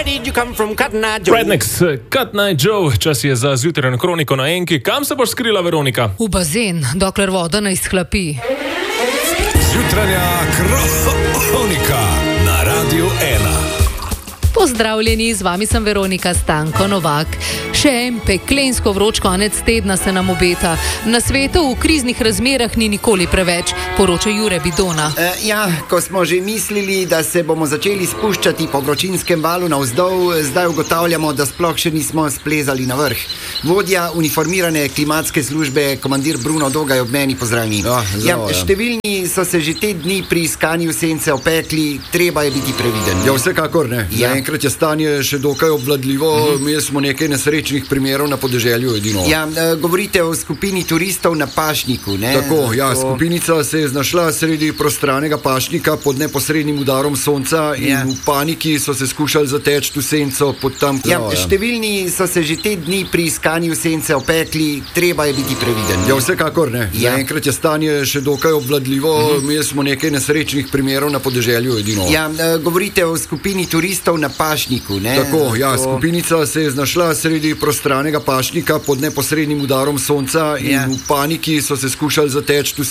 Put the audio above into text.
Rednecks, Cut Night Joe, čas je za zjutrajno kroniko na Enki. Kam se boš skrila, Veronika? V bazen, dokler voda ne izhlapi. Zjutrajna kronika na Radiu 1. Pozdravljeni, z vami sem Veronika Stanko Novak. Še en peklensko vroč konec tedna se nam obeta. Na svetu v kriznih razmerah ni nikoli preveč, poroča Jure Bidona. Ko smo že mislili, da se bomo začeli spuščati po vročinskem valu navzdol, zdaj ugotavljamo, da sploh še nismo splezali na vrh. Vodja uniformirane klimatske službe, komandir Bruno Dogaj, ob meni pozdravljeni. Številni so se že te dni pri iskanju sence opekli, treba je biti previden. Vsekakor ne. Zaenkrat je stanje še dokaj obvladljivo, mi smo nekaj nesrečnih primerov na podeželju edino. Govorite o skupini turistov na pašniku, ne? Tako, skupinica se je znašla sredi prostranega pašnika pod neposrednim udarom sonca in v paniki so se skušali zateči v senco pod tam. Številni so se že te dni pri iskanju sence opekli, treba je biti previden. Vsekakor ne. Zaenkrat je stanje še dokaj obvladljivo, mi smo nekaj nesrečnih primerov na podeželju edino. Govorite o skupini turistov na pašniku, ne? Tako, skupinica se je znašla sredi prostranega pašnika pod neposrednim udarom sonca in v paniki so se skušali zateči v